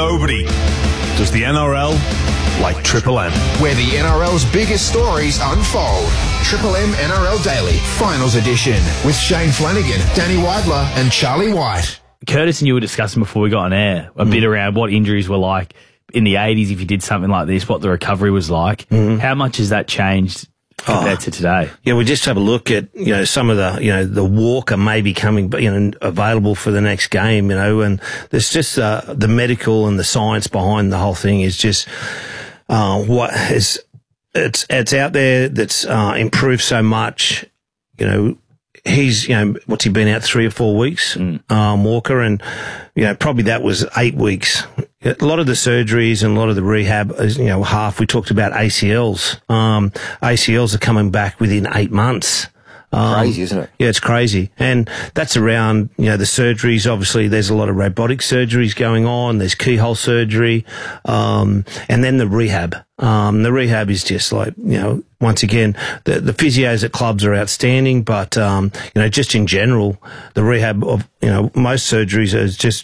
Nobody does the NRL like Triple M. Where the NRL's biggest stories unfold. Triple M NRL Daily, Finals Edition, with Shane Flanagan, Danny Weidler and Charlie White. Curtis and you were discussing before we got on air a bit around what injuries were like in the 80s if you did something like this, what the recovery was like. How much has that changed compared to today? Yeah, we just have a look at, some of the, the Walker may be coming, available for the next game, and there's just the medical and the science behind the whole thing is just it's out there that's improved so much. He's, what's he been out 3 or 4 weeks, Walker, and, probably that was 8 weeks. A lot of the surgeries and a lot of the rehab is, half. We talked about ACLs. ACLs are coming back within 8 months. Crazy, isn't it? Yeah, it's crazy. And that's around, the surgeries. Obviously, there's a lot of robotic surgeries going on. There's keyhole surgery. And then the rehab. The rehab is just like, once again, the physios at clubs are outstanding, but, just in general, the rehab of, most surgeries is just